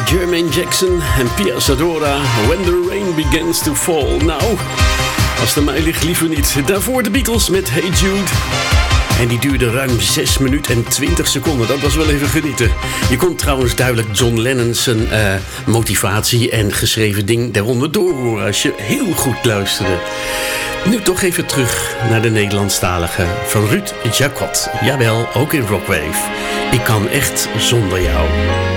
Jermaine Jackson en Pia Zadora, When the Rain Begins to Fall. Nou, als het aan mij ligt, liever niet. Daarvoor de Beatles met Hey Jude. En die duurde ruim 6 minuten en 20 seconden. Dat was wel even genieten. Je kon trouwens duidelijk John Lennon's motivatie en geschreven ding daaronder doorhoren als je heel goed luisterde. Nu toch even terug naar de Nederlandstalige van Ruud Jacquot. Jawel, ook in Rockwave. Ik kan echt zonder jou.